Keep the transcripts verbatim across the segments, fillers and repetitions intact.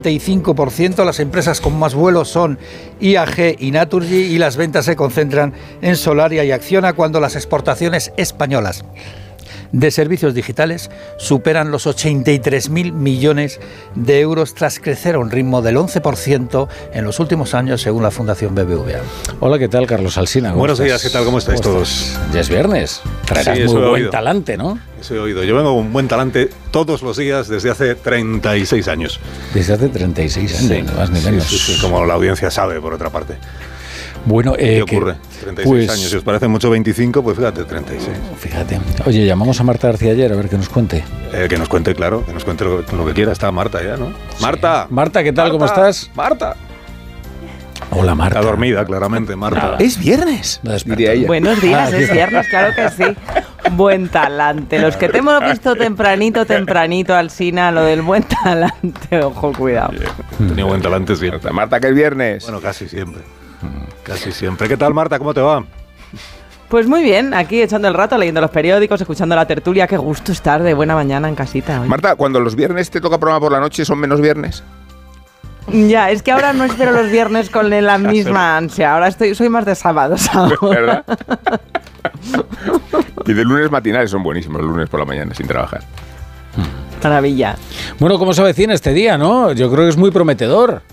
y cinco por ciento. Las empresas con más vuelos son I A G y Naturgy, y las ventas se concentran en Solaria y Acciona, cuando las exportaciones españolas de servicios digitales superan los ochenta y tres mil millones de euros, tras crecer a un ritmo del once por ciento en los últimos años, según la Fundación B B V A. Hola, ¿qué tal, Carlos Alsina? Buenos estás? días, ¿qué tal? ¿Cómo estáis ¿Cómo todos? Estás? Ya es viernes. Traerás sí, muy buen oído. talante, ¿no? Eso he oído. Yo vengo con buen talante todos los días desde hace treinta y seis años. Desde hace treinta y seis años, Sí, ni más ni sí, menos. sí, sí, como la audiencia sabe, por otra parte. Bueno, eh, ¿Qué ocurre? que, treinta y seis pues, años. Si os parece mucho veinticinco, pues fíjate, treinta y seis. Fíjate. Oye, llamamos a Marta García ayer a ver qué nos cuente. Eh, que nos cuente, claro, que nos cuente lo, lo que quiera. Está Marta ya, ¿no? Sí. Marta. Marta, ¿qué tal? Marta, ¿Cómo estás? Marta. Hola, Marta. Está dormida, claramente, Marta. Nada. Es viernes, No despertó. diría ella. Buenos días, Ah, es sí. viernes, claro que sí. Buen talante. Los que te hemos visto tempranito, tempranito, Alsina, lo del buen talante, ojo, cuidado. He tenido buen talante siempre. Marta, que es viernes. Bueno, casi siempre. Casi siempre. ¿Qué tal, Marta? ¿Cómo te va? Pues muy bien, aquí echando el rato, leyendo los periódicos, escuchando la tertulia. Qué gusto estar de buena mañana en casita hoy. Marta, cuando los viernes te toca programa por la noche, ¿son menos viernes? Ya, es que ahora no espero los viernes con la misma ansia. Ahora estoy, soy más de sábados ahora. ¿Verdad? Y de lunes matinales son buenísimos, los lunes por la mañana, sin trabajar. Maravilla. Bueno, ¿cómo se avecina este día, no? Yo creo que es muy prometedor.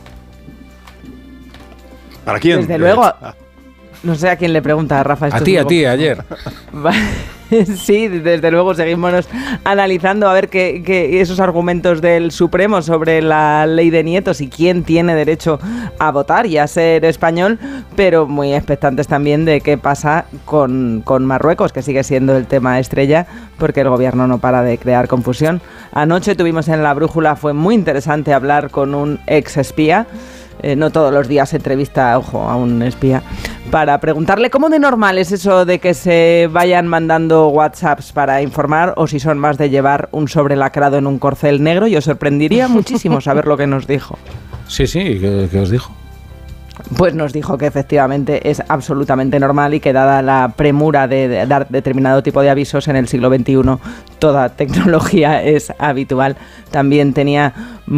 ¿Para quién? Desde Eh, luego. ah, No sé a quién le pregunta, Rafa. A esto ti, es a un ti, poco- ayer. Va- Sí, desde luego seguimos analizando a ver qué, qué esos argumentos del Supremo sobre la ley de nietos y quién tiene derecho a votar y a ser español, pero muy expectantes también de qué pasa con, con Marruecos, que sigue siendo el tema estrella, porque el gobierno no para de crear confusión. Anoche tuvimos en La Brújula, fue muy interesante hablar con un ex espía. Eh, no todos los días se entrevista, ojo, a un espía, para preguntarle cómo de normal es eso de que se vayan mandando WhatsApps para informar, o si son más de llevar un sobre lacrado en un corcel negro. Yo sorprendería muchísimo saber lo que nos dijo. Sí, sí, ¿qué, qué os dijo? Pues nos dijo que efectivamente es absolutamente normal y que, dada la premura de, de dar determinado tipo de avisos en el siglo veintiuno, toda tecnología es habitual. También tenía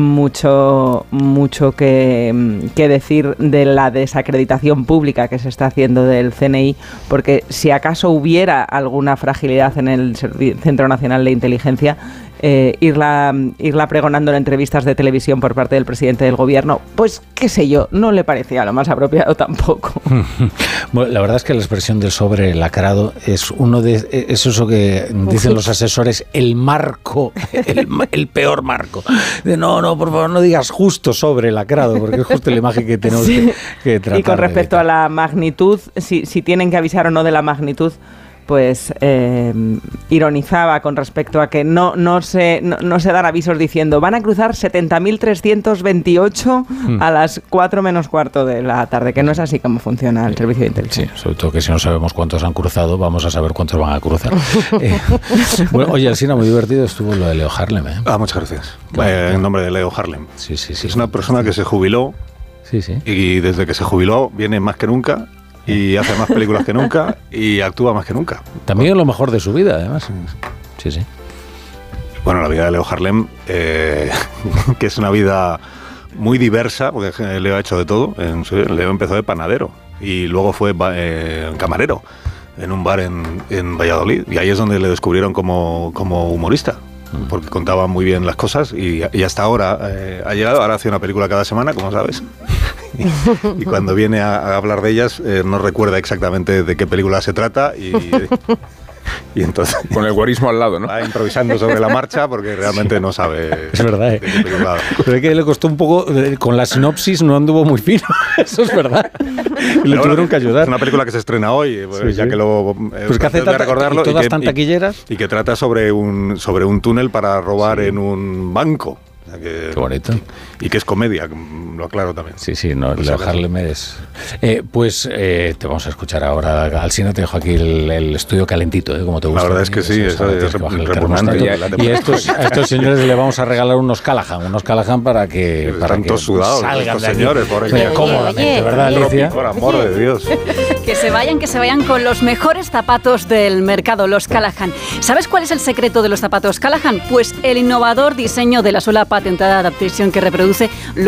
mucho, mucho que, que decir de la desacreditación pública que se está haciendo del C N I, porque si acaso hubiera alguna fragilidad en el Servi- Centro Nacional de Inteligencia, Eh, irla, irla pregonando en entrevistas de televisión por parte del presidente del gobierno, pues qué sé yo, no le parecía lo más apropiado tampoco. Bueno, la verdad es que la expresión del sobre lacrado es uno de es eso que dicen los asesores, el marco, el, el peor marco. De, no, no, por favor, no digas justo sobre lacrado, porque es justo la imagen que tenemos Sí. que, que tratar. Y con de respecto evitar. a la magnitud, si, si tienen que avisar o no de la magnitud, pues eh, ironizaba con respecto a que no, no, se, no, no se dan avisos diciendo van a cruzar setenta mil trescientos veintiocho Hmm. a las cuatro menos cuarto de la tarde, que no es así como funciona el servicio de Sí, inteligencia. sobre todo que si no sabemos cuántos han cruzado, vamos a saber cuántos van a cruzar. Eh, bueno, oye, Alsina, muy divertido estuvo lo de Leo Harlem, ¿eh? Ah, muchas gracias. Claro, Eh, claro. En nombre de Leo Harlem. Sí, sí, sí. Es una persona que se jubiló Sí, sí. y desde que se jubiló viene más que nunca y hace más películas que nunca y actúa más que nunca. También es lo mejor de su vida, además. Sí, sí. Bueno, la vida de Leo Harlem, eh, que es una vida muy diversa, porque Leo ha hecho de todo. En su- Leo empezó de panadero y luego fue ba- eh, camarero en un bar en, en Valladolid. Y ahí es donde le descubrieron como, como humorista, porque contaba muy bien las cosas y, y hasta ahora eh, ha llegado. Ahora hace una película cada semana, como sabes. Y, y cuando viene a, a hablar de ellas, eh, no recuerda exactamente de qué película se trata y... Y entonces Con el guarismo al lado, ¿no? va improvisando sobre la marcha porque realmente no sabe. Es verdad, ¿eh? de qué película. Pero es que le costó un poco, eh, con la sinopsis no anduvo muy fino, eso es verdad. Y le Pero tuvieron bueno, que ayudar. Es una película que se estrena hoy, pues, Sí, ya sí. que lo. Pues que hace de tanta- recordarlo y todas que- tan taquilleras. Y, que trata sobre un, sobre un túnel para robar Sí. en un banco. O sea que, Qué bonito. Y, y que es comedia, lo aclaro también. Sí, sí, no, Pues Leo acaso. Harlem es... Eh, pues eh, te vamos a escuchar ahora. Alsina, te dejo aquí el, el estudio calentito, ¿eh? Como te gusta. La verdad es que sí, Eso, es- ahora es tienes que bajar el repugnante. termostato. Ya- Y a estos, a estos señores le vamos a regalar unos Callahan, unos Callahan para que, Están para que todos sudados, salgan estos de aquí. señores, por ahí. Mira, Oye, cómodamente, oye, ¿verdad, oye. Alicia? Por amor de Dios. Que se vayan, que se vayan con los mejores zapatos del mercado, los Callahan. ¿Sabes cuál es el secreto de los zapatos Callahan? Pues el innovador diseño de la suela patentada Adaptation que reproduce los